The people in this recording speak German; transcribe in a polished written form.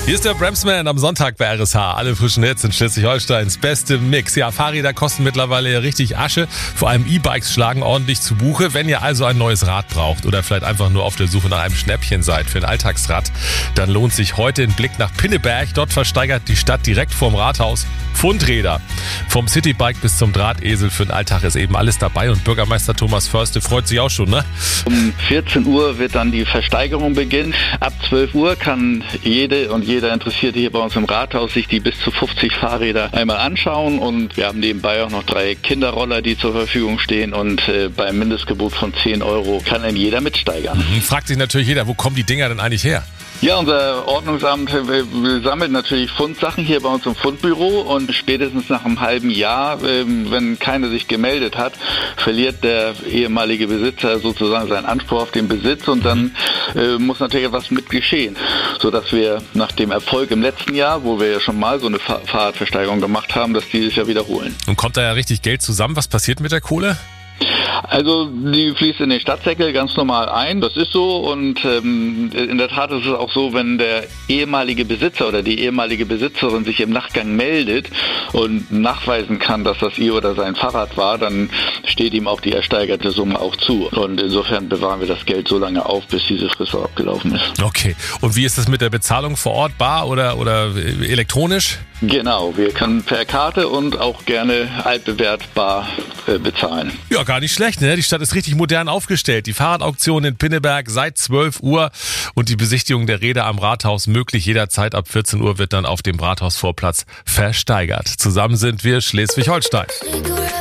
Hier ist der Bremsman am Sonntag bei RSH. Alle frischen Hits in Schleswig-Holsteins beste Mix. Ja, Fahrräder kosten mittlerweile ja richtig Asche. Vor allem E-Bikes schlagen ordentlich zu Buche. Wenn ihr also ein neues Rad braucht oder vielleicht einfach nur auf der Suche nach einem Schnäppchen seid für ein Alltagsrad, dann lohnt sich heute ein Blick nach Pinneberg. Dort versteigert die Stadt direkt vorm Rathaus Fundräder. Vom Citybike bis zum Drahtesel für den Alltag ist eben alles dabei. Und Bürgermeister Thomas Förste freut sich auch schon, ne? Um 14 Uhr wird dann die Versteigerung beginnen. Ab 12 Uhr kann jede und jeder Interessierte hier bei uns im Rathaus sich die bis zu 50 Fahrräder einmal anschauen. Und wir haben nebenbei auch noch 3 Kinderroller, die zur Verfügung stehen. Und beim Mindestgebot von 10 Euro kann dann jeder mitsteigern. Fragt sich natürlich jeder, wo kommen die Dinger denn eigentlich her? Ja, unser Ordnungsamt sammelt natürlich Fundsachen hier bei uns im Fundbüro und spätestens nach einem halben Jahr, wenn keiner sich gemeldet hat, verliert der ehemalige Besitzer sozusagen seinen Anspruch auf den Besitz und dann muss natürlich etwas mit geschehen, sodass wir nach dem Erfolg im letzten Jahr, wo wir ja schon mal so eine Fahrradversteigerung gemacht haben, das dieses Jahr wiederholen. Und kommt da ja richtig Geld zusammen? Was passiert mit der Kohle? Also die fließt in den Stadtsäckel ganz normal ein, das ist so und in der Tat ist es auch so, wenn der ehemalige Besitzer oder die ehemalige Besitzerin sich im Nachgang meldet und nachweisen kann, dass das ihr oder sein Fahrrad war, dann steht ihm auch die ersteigerte Summe auch zu und insofern bewahren wir das Geld so lange auf, bis diese Frist abgelaufen ist. Okay, und wie ist das mit der Bezahlung vor Ort, bar oder elektronisch? Genau, wir können per Karte und auch gerne altbewährt bar bezahlen. Ja, gar nicht schlecht, ne? Die Stadt ist richtig modern aufgestellt. Die Fahrradauktion in Pinneberg seit 12 Uhr und die Besichtigung der Räder am Rathaus möglich. Jederzeit ab 14 Uhr wird dann auf dem Rathausvorplatz versteigert. Zusammen sind wir Schleswig-Holstein.